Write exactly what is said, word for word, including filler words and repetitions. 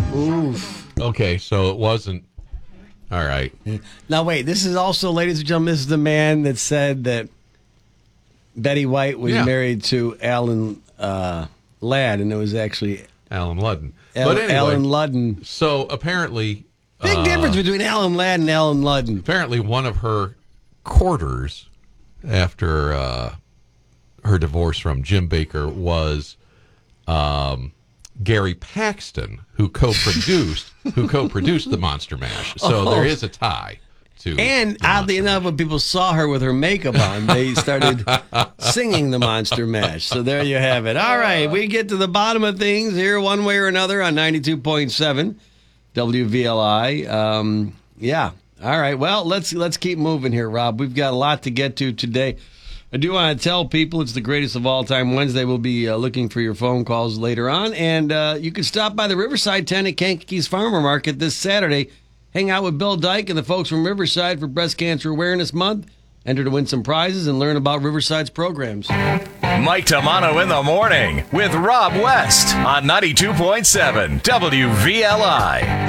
Oof. Okay, so it wasn't. All right. Now, wait, this is also, ladies and gentlemen, this is the man that said that Betty White was Yeah. married to Alan uh, Ladd, and it was actually Alan Ludden. Al- but anyway, Alan Ludden. So apparently, Big uh, difference between Alan Ladd and Alan Ludden. apparently one of her courters after uh, her divorce from Jim Baker was um, Gary Paxton, who co-produced who co-produced the Monster Mash. So Oh. there is a tie to. And the oddly Monster enough, when people saw her with her makeup on, they started singing the Monster Mash. So there you have it. All right, we get to the bottom of things here one way or another on ninety-two point seven W V L I. Um, yeah. All right. Well, let's let's keep moving here, Rob. We've got a lot to get to today. I do want to tell people it's the greatest of all time Wednesday. We'll be uh, looking for your phone calls later on. And uh, you can stop by the Riverside tent at Kankakee's Farmer Market this Saturday. Hang out with Bill Dyke and the folks from Riverside for Breast Cancer Awareness Month. Enter to win some prizes and learn about Riverside's programs. Mike Tamano in the morning with Rob West on ninety-two point seven W V L I.